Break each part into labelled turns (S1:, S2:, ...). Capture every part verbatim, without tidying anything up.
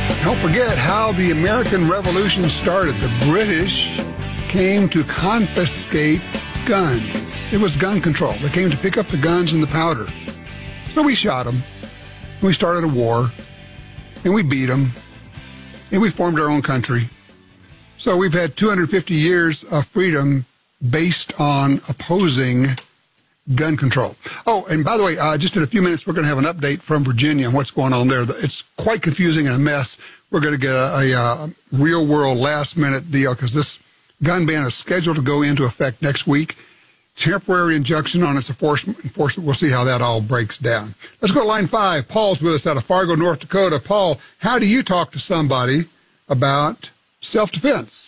S1: Don't forget how the American Revolution started. The British came to confiscate guns. It was gun control. They came to pick up the guns and the powder. So we shot them. We started a war. And we beat them. And we formed our own country. So we've had two hundred fifty years of freedom based on opposing gun control. Oh, and by the way, uh, just in a few minutes, we're going to have an update from Virginia on what's going on there. It's quite confusing and a mess. We're going to get a, a, a real-world last-minute deal because this gun ban is scheduled to go into effect next week. Temporary injunction on its enforcement. enforcement. We'll see how that all breaks down. Let's go to line five. Paul's with us out of Fargo, North Dakota. Paul, how do you talk to somebody about self-defense?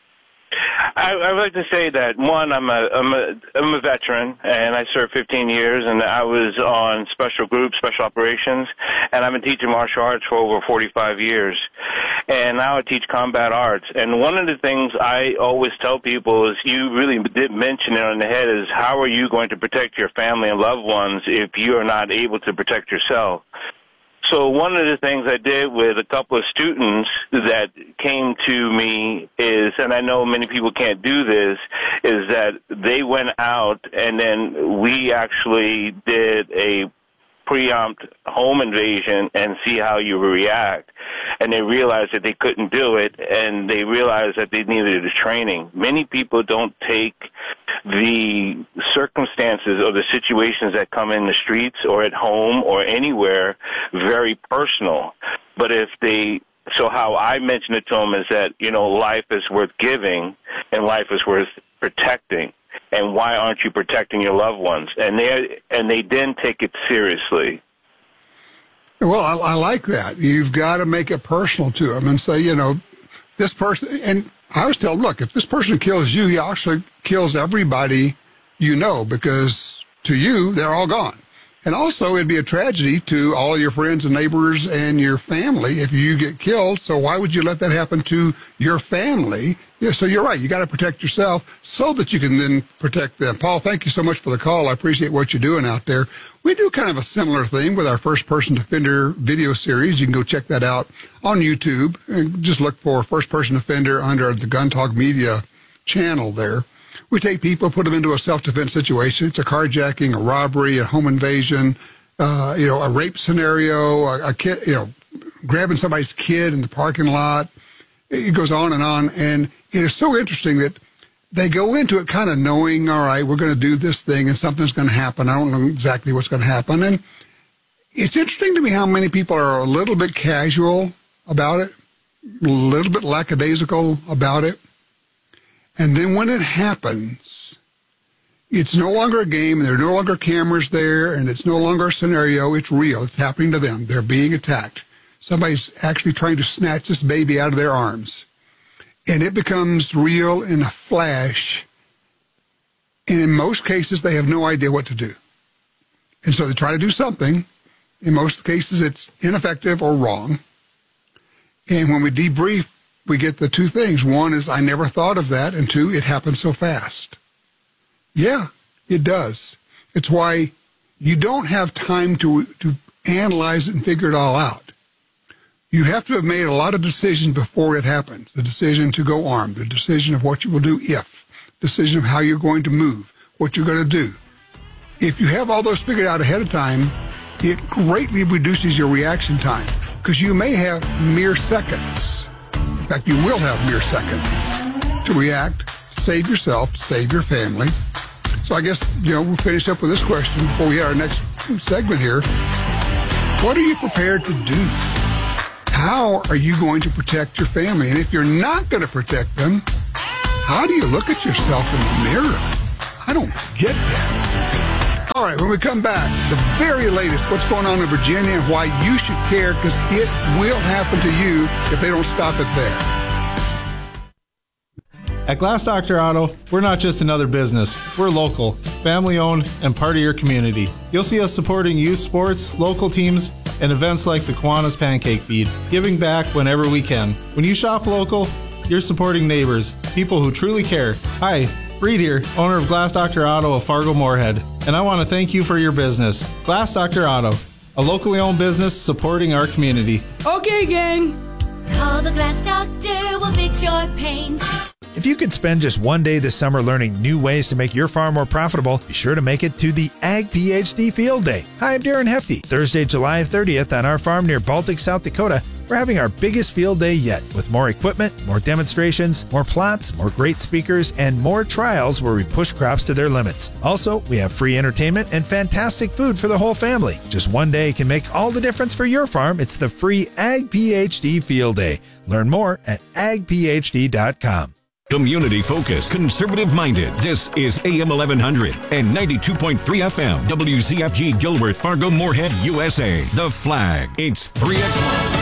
S2: I, I would like to say that, one, I'm a, I'm a, I'm a veteran, and I served fifteen years, and I was on special groups, special operations, and I've been teaching martial arts for over forty-five years. And now I teach combat arts. And one of the things I always tell people is, you really did mention it on the head, is how are you going to protect your family and loved ones if you are not able to protect yourself? So one of the things I did with a couple of students that came to me is, and I know many people can't do this, is that they went out and then we actually did a preempt home invasion and see how you react. And they realized that they couldn't do it, and they realized that they needed a training. Many people don't take the circumstances or the situations that come in the streets or at home or anywhere very personal. But if they, so how I mention it to them is that, you know, life is worth giving and life is worth protecting. And why aren't you protecting your loved ones? And they, and they didn't take it seriously.
S1: Well, I, I like that. You've got to make it personal to them and say, you know, this person, and I always tell them, look, if this person kills you, he actually kills everybody you know, because to you, they're all gone. And also, it'd be a tragedy to all your friends and neighbors and your family if you get killed. So why would you let that happen to your family? Yeah, so you're right. You got to protect yourself so that you can then protect them. Paul, thank you so much for the call. I appreciate what you're doing out there. We do kind of a similar thing with our First Person Defender video series. You can go check that out on YouTube and just look for First Person Defender under the Gun Talk Media channel there. We take people, put them into a self-defense situation. It's a carjacking, a robbery, a home invasion, uh, you know, a rape scenario, a, a kid, you know, grabbing somebody's kid in the parking lot. It goes on and on. And it is so interesting that they go into it kind of knowing, all right, we're going to do this thing and something's going to happen. I don't know exactly what's going to happen. And it's interesting to me how many people are a little bit casual about it, a little bit lackadaisical about it. And then when it happens, it's no longer a game, and there are no longer cameras there, and it's no longer a scenario. It's real. It's happening to them. They're being attacked. Somebody's actually trying to snatch this baby out of their arms. And it becomes real in a flash. And in most cases, they have no idea what to do. And so they try to do something. In most cases, it's ineffective or wrong. And when we debrief, we get the two things. One is, I never thought of that. And two, it happened so fast. Yeah, it does. It's why you don't have time to, to analyze it and figure it all out. You have to have made a lot of decisions before it happens. The decision to go armed, the decision of what you will do if, decision of how you're going to move, what you're going to do. If you have all those figured out ahead of time, it greatly reduces your reaction time because you may have mere seconds. In fact, you will have mere seconds to react, to save yourself, to save your family. So I guess, you know, we'll finish up with this question before we have our next segment here. What are you prepared to do? How are you going to protect your family? And if you're not going to protect them, how do you look at yourself in the mirror? I don't get that. All right, when we come back, the very latest, what's going on in Virginia and why you should care, because it will happen to you if they don't stop it there.
S3: At Glass Doctor Auto, we're not just another business. We're local, family-owned, and part of your community. You'll see us supporting youth sports, local teams, and events like the Kiwanis Pancake Feed, giving back whenever we can. When you shop local, you're supporting neighbors, people who truly care. Hi, Reed here, owner of Glass Doctor Auto of Fargo Moorhead, and I want to thank you for your business. Glass Doctor Auto, a locally owned business supporting our community.
S4: Okay, gang. Call the Glass Doctor, we'll fix your pains.
S5: If you could spend just one day this summer learning new ways to make your farm more profitable, be sure to make it to the Ag PhD Field Day. Hi, I'm Darren Hefty. Thursday, July thirtieth on our farm near Baltic, South Dakota, we're having our biggest field day yet with more equipment, more demonstrations, more plots, more great speakers, and more trials where we push crops to their limits. Also, we have free entertainment and fantastic food for the whole family. Just one day can make all the difference for your farm. It's the free Ag PhD Field Day. Learn more at ag p h d dot com.
S6: Community focused, conservative minded. This is A M eleven hundred and ninety-two point three F M. W Z F G Gilworth, Fargo, Moorhead, U S A. The Flag. It's three o'clock.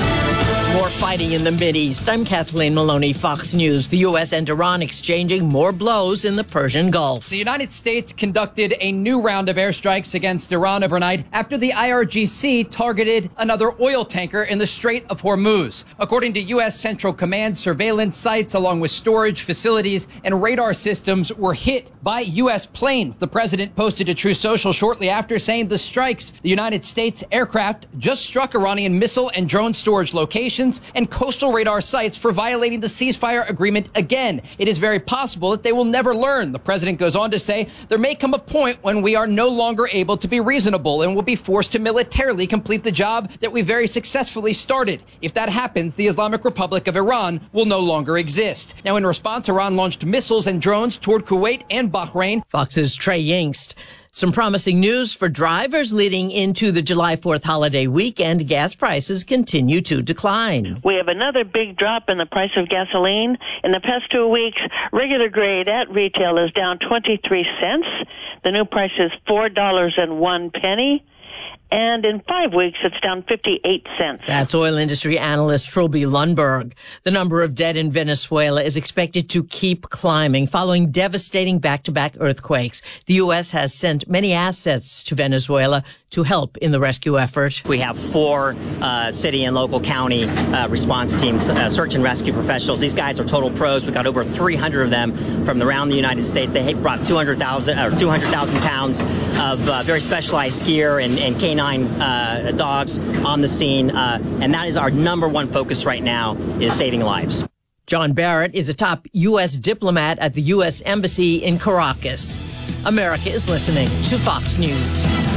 S7: More fighting in the Mideast. I'm Kathleen Maloney, Fox News. The U S and Iran exchanging more blows in the Persian Gulf.
S8: The United States conducted a new round of airstrikes against Iran overnight after the I R G C targeted another oil tanker in the Strait of Hormuz. According to U S Central Command, surveillance sites along with storage facilities and radar systems were hit by U S planes. The president posted to Truth Social shortly after saying the strikes, the United States aircraft just struck Iranian missile and drone storage locations and coastal radar sites for violating the ceasefire agreement again. It is very possible that they will never learn. The president goes on to say there may come a point when we are no longer able to be reasonable and will be forced to militarily complete the job that we very successfully started. If that happens, the Islamic Republic of Iran will no longer exist. Now, in response, Iran launched missiles and drones toward Kuwait and Bahrain.
S7: Fox's Trey Yingst. Some promising news for drivers leading into the July fourth holiday weekend. Gas prices continue to decline.
S9: We have another big drop in the price of gasoline. In the past two weeks, regular grade at retail is down twenty-three cents. The new price is four dollars and one penny. And in five weeks, it's down fifty-eight cents.
S7: That's oil industry analyst Phrobe Lundberg. The number of dead in Venezuela is expected to keep climbing following devastating back-to-back earthquakes. The U S has sent many assets to Venezuela to help in the rescue effort.
S10: We have four uh, city and local county uh, response teams, uh, search and rescue professionals. These guys are total pros. We've got over three hundred of them from around the United States. They brought two hundred thousand or two hundred thousand pounds of uh, very specialized gear and, and canine uh, dogs on the scene. Uh, and that is our number one focus right now, is saving lives.
S7: John Barrett is a top U S diplomat at the U S Embassy in Caracas. America is listening to Fox News.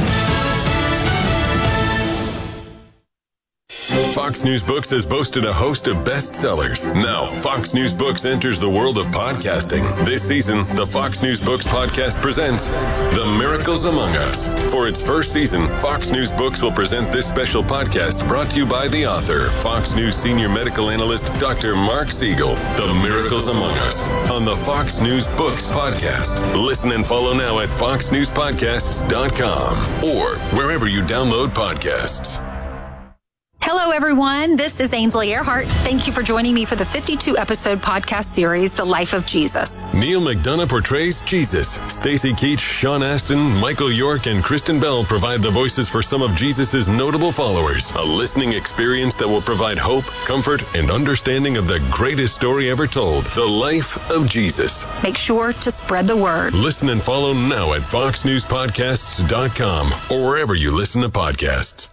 S11: Fox News Books has boasted a host of bestsellers. Now, Fox News Books enters the world of podcasting. This season, the Fox News Books podcast presents The Miracles Among Us. For its first season, Fox News Books will present this special podcast brought to you by the author, Fox News senior medical analyst, Doctor Mark Siegel. The Miracles Among Us on the Fox News Books podcast. Listen and follow now at fox news podcasts dot com or wherever you download podcasts.
S12: Hello, everyone. This is Ainsley Earhart. Thank you for joining me for the fifty-two episode podcast series, The Life of Jesus.
S11: Neil McDonough portrays Jesus. Stacy Keach, Sean Astin, Michael York, and Kristen Bell provide the voices for some of Jesus' notable followers. A listening experience that will provide hope, comfort, and understanding of the greatest story ever told, the life of Jesus.
S12: Make sure to spread the word.
S11: Listen and follow now at fox news podcasts dot com or wherever you listen to podcasts.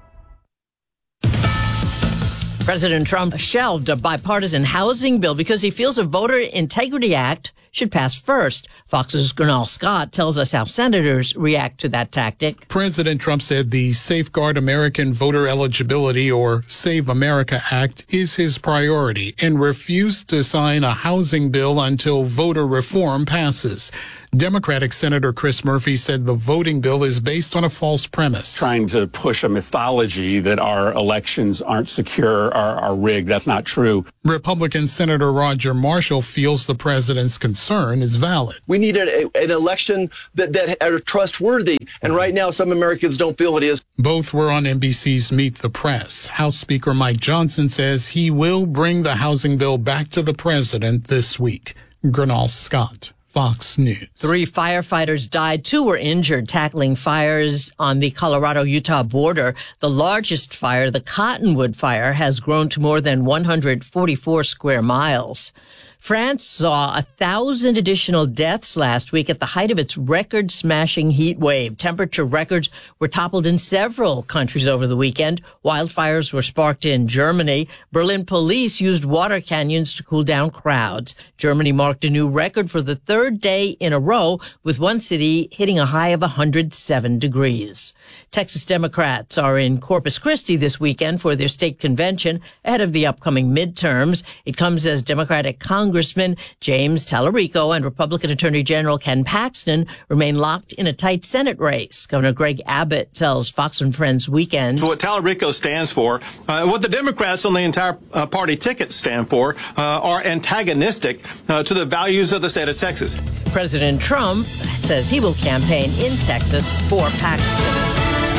S7: President Trump shelved a bipartisan housing bill because he feels a Voter Integrity Act should pass first. Fox's Gernal Scott tells us how senators react to that tactic.
S13: President Trump said the Safeguard American Voter Eligibility, or Save America Act, is his priority and refused to sign a housing bill until voter reform passes. Democratic Senator Chris Murphy said the voting bill is based on a false premise.
S14: Trying to push a mythology that our elections aren't secure, are, are rigged. That's not true.
S13: Republican Senator Roger Marshall feels the president's concern is valid.
S15: We need a, an election that, that are trustworthy, and right now some Americans don't feel it is.
S13: Both were on N B C's Meet the Press. House Speaker Mike Johnson says he will bring the housing bill back to the president this week. Gernal Scott, Fox News.
S7: Three firefighters died. Two were injured tackling fires on the Colorado-Utah border. The largest fire, the Cottonwood Fire, has grown to more than one hundred forty-four square miles. France saw a thousand additional deaths last week at the height of its record-smashing heat wave. Temperature records were toppled in several countries over the weekend. Wildfires were sparked in Germany. Berlin police used water canyons to cool down crowds. Germany marked a new record for the third day in a row, with one city hitting a high of one hundred seven degrees. Texas Democrats are in Corpus Christi this weekend for their state convention ahead of the upcoming midterms. It comes as Democratic Congress Congressman James Tallarico and Republican Attorney General Ken Paxton remain locked in a tight Senate race. Governor Greg Abbott tells Fox and Friends Weekend.
S16: So what Tallarico stands for, uh, what the Democrats on the entire uh, party ticket stand for, uh, are antagonistic uh, to the values of the state of Texas.
S7: President Trump says he will campaign in Texas for Paxton.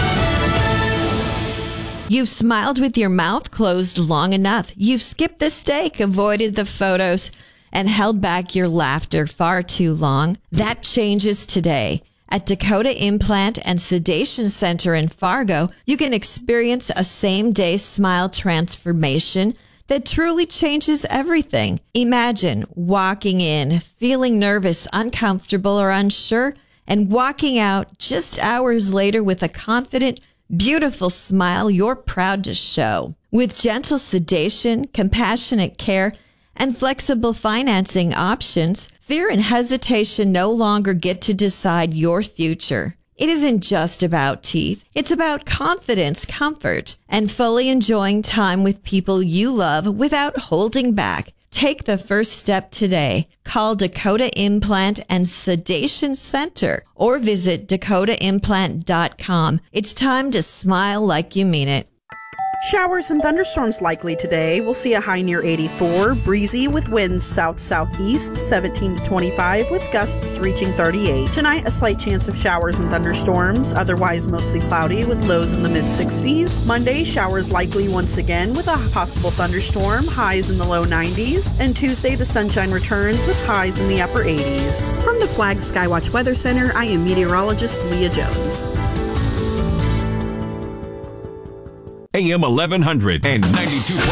S17: You've smiled with your mouth closed long enough. You've skipped the steak, avoided the photos, and held back your laughter far too long. That changes today. At Dakota Implant and Sedation Center in Fargo, you can experience a same-day smile transformation that truly changes everything. Imagine walking in, feeling nervous, uncomfortable, or unsure, and walking out just hours later with a confident, beautiful smile you're proud to show. With gentle sedation, compassionate care, and flexible financing options, fear and hesitation no longer get to decide your future. It isn't just about teeth. It's about confidence, comfort, and fully enjoying time with people you love without holding back. Take the first step today. Call Dakota Implant and Sedation Center or visit dakota implant dot com. It's time to smile like you mean it.
S18: Showers and thunderstorms likely today. We'll see a high near eighty-four, breezy with winds south-southeast, seventeen to twenty-five, with gusts reaching thirty-eight. Tonight, a slight chance of showers and thunderstorms, otherwise mostly cloudy with lows in the mid-sixties. Monday, showers likely once again with a possible thunderstorm, highs in the low nineties. And Tuesday, the sunshine returns with highs in the upper eighties. From the Flag Skywatch Weather Center, I am meteorologist Leah Jones.
S6: A M eleven hundred and ninety-two point